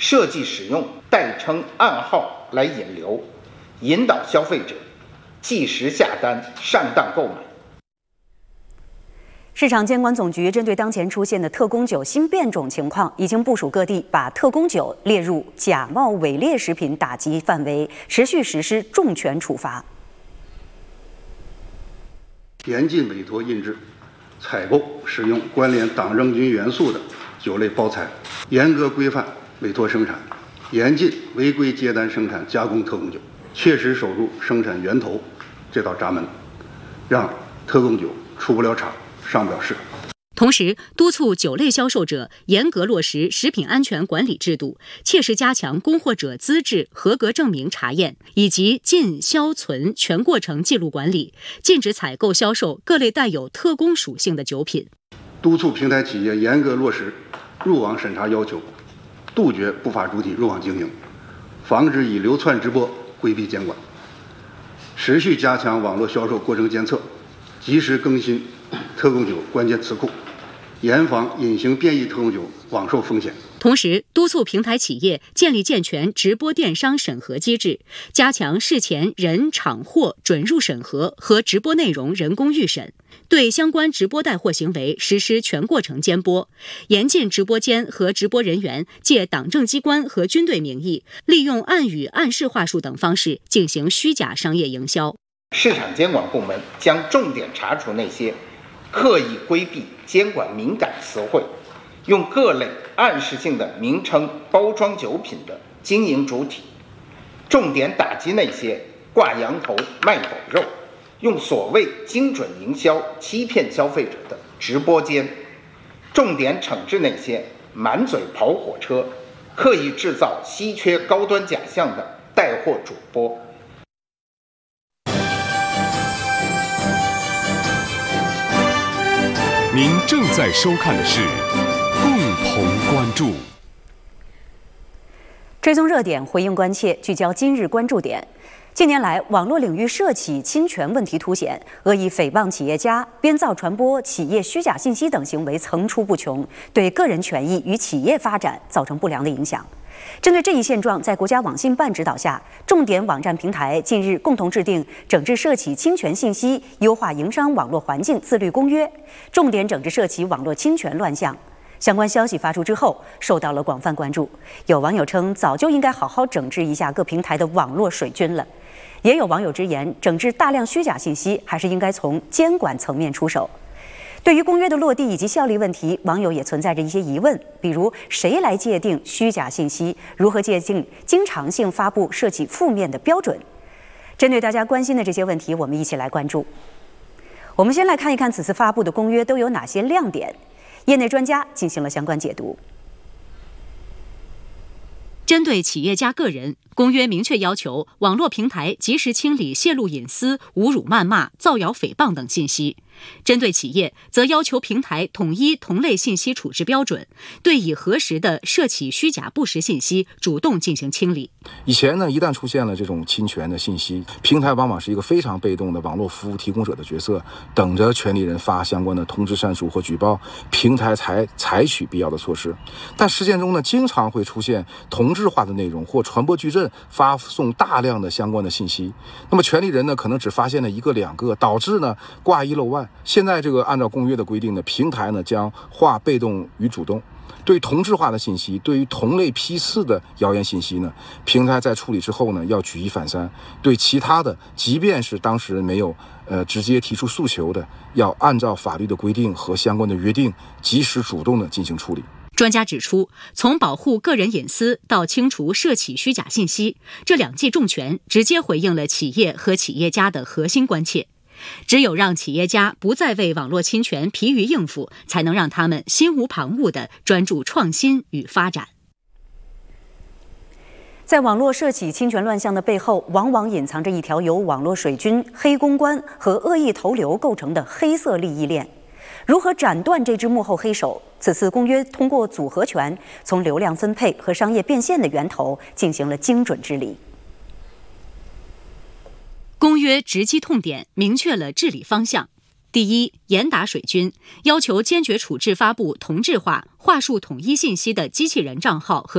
设计使用代称暗号来引流，引导消费者即时下单、上当购买。 市场监管总局针对当前出现的特供酒新变种情况，已经部署各地把特供酒列入假冒伪劣食品打击范围，持续实施重拳处罚。 严禁委托印制、采购使用关联党政军元素的酒类包材，严格规范委托生产，严禁违规接单生产加工特供酒，切实守住生产源头这道闸门，让特供酒出不了厂、上不了市。 同时，督促酒类销售者严格落实食品安全管理制度，切实加强供货者资质合格证明查验以及进销存全过程记录管理，禁止采购销售各类带有特供属性的酒品。 督促平台企业严格落实入网审查要求，杜绝不法主体入网经营，防止以流窜直播规避监管。持续加强网络销售过程监测，及时更新特供酒关键词库，严防隐形变异特供酒网售风险。 同时，督促平台企业建立健全直播电商审核机制，加强事前人、场、货准入审核和直播内容人工预审，对相关直播带货行为实施全过程监播，严禁直播间和直播人员借党政机关和军队名义，利用暗语、暗示话术等方式进行虚假商业营销。 市场监管部门将重点查处那些刻意规避监管敏感词汇，用各类暗示性的名称包装酒品的经营主体，重点打击那些挂羊头卖狗肉，用所谓精准营销欺骗消费者的直播间，重点惩治那些满嘴跑火车、刻意制造稀缺高端假象的带货主播。 您正在收看的是共同关注。 追踪热点，回应关切，聚焦今日关注点。近年来，网络领域涉企侵权问题凸显，恶意诽谤企业家、编造传播企业虚假信息等行为层出不穷，对个人权益与企业发展造成不良的影响。针对这一现状，在国家网信办指导下，重点网站平台近日共同制定《整治涉企侵权信息、优化营商网络环境自律公约》，重点整治涉企网络侵权乱象。相关消息发出之后，受到了广泛关注。有网友称，早就应该好好整治一下各平台的网络水军了。也有网友直言，整治大量虚假信息还是应该从监管层面出手。对于公约的落地以及效力问题，网友也存在着一些疑问，比如谁来界定虚假信息，如何界定经常性发布涉及负面的标准。针对大家关心的这些问题，我们一起来关注。我们先来看一看此次发布的公约都有哪些亮点，业内专家进行了相关解读。 针对企业家个人，公约明确要求网络平台及时清理泄露隐私、侮辱谩骂、造谣诽谤等信息；针对企业，则要求平台统一同类信息处置标准，对已核实的涉企虚假不实信息主动进行清理。 以前呢，一旦出现了这种侵权的信息，平台往往是一个非常被动的网络服务提供者的角色，等着权利人发相关的通知删除或举报，平台才采取必要的措施。但实践中呢，经常会出现同质化的内容或传播矩阵，发送大量的相关的信息，那么权利人呢可能只发现了一个两个，导致呢挂一漏万。现在这个按照公约的规定呢，平台呢将划被动与主动，对同质化的信息，对于同类批次的谣言信息呢，平台在处理之后呢要举一反三，对其他的即便是当事人没有直接提出诉求的，要按照法律的规定和相关的约定及时主动的进行处理。 专家指出，从保护个人隐私到清除涉企虚假信息，这两记重拳直接回应了企业和企业家的核心关切。只有让企业家不再为网络侵权疲于应付，才能让他们心无旁骛地专注创新与发展。 在网络涉企侵权乱象的背后，往往隐藏着一条由网络水军、黑公关和恶意投流构成的黑色利益链。如何斩断这只幕后黑手？此次公约通过组合拳，从流量分配和商业变现的源头进行了精准治理。 公约直击痛点，明确了治理方向。第一，严打水军，要求坚决处置发布同质化、话术统一信息的机器人账号和